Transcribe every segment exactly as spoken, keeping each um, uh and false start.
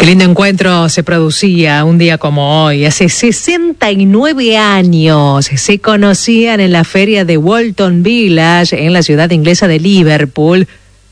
Qué lindo encuentro se producía un día como hoy. Hace sesenta y nueve años se conocían en la feria de Walton Village, en la ciudad inglesa de Liverpool,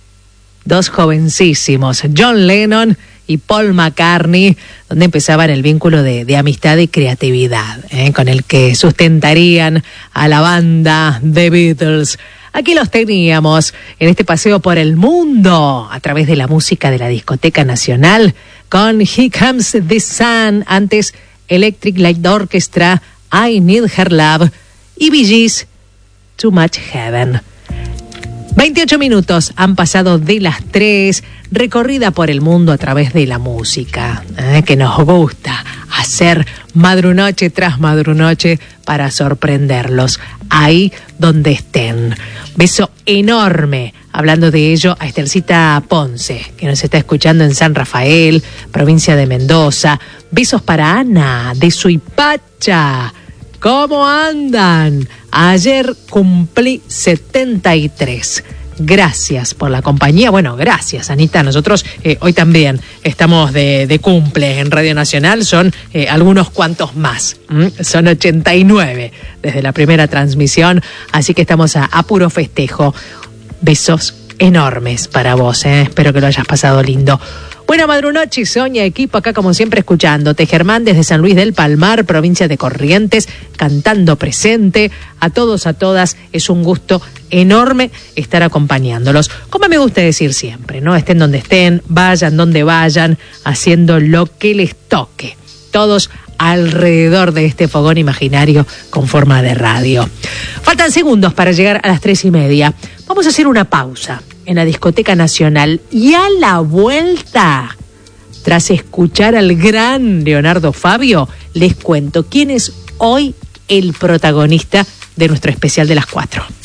dos jovencísimos, John Lennon y Paul McCartney, donde empezaban el vínculo de, de amistad y creatividad, ¿eh? con el que sustentarían a la banda The Beatles. Aquí los teníamos en este paseo por el mundo a través de la música de la Discoteca Nacional con Here Comes the Sun, antes Electric Light Orchestra, I Need Her Love y Bee Gees, Too Much Heaven. veintiocho minutos han pasado de las tres, recorrida por el mundo a través de la música, ¿eh? que nos gusta hacer madrunoche tras madrunoche para sorprenderlos ahí donde estén. Beso enorme, hablando de ello, a Estelcita Ponce, que nos está escuchando en San Rafael, provincia de Mendoza. Besos para Ana, de Suipacha. ¿Cómo andan? Ayer cumplí setenta y tres. Gracias por la compañía. Bueno, gracias, Anita. Nosotros eh, hoy también estamos de, de cumple en Radio Nacional. Son eh, algunos cuantos más. ¿Mm? Son ochenta y nueve desde la primera transmisión. Así que estamos a, a puro festejo. Besos enormes para vos. ¿eh? Espero que lo hayas pasado lindo. Buena madrunoche, Soña, equipo, acá como siempre escuchándote. Germán desde San Luis del Palmar, provincia de Corrientes, cantando presente. A todos, a todas, es un gusto enorme estar acompañándolos. Como me gusta decir siempre, ¿no? Estén donde estén, vayan donde vayan, haciendo lo que les toque. Todos alrededor de este fogón imaginario con forma de radio. Faltan segundos para llegar a las tres y media. Vamos a hacer una pausa en la Discoteca Nacional y a la vuelta, tras escuchar al gran Leonardo Fabio, les cuento quién es hoy el protagonista de nuestro especial de las cuatro.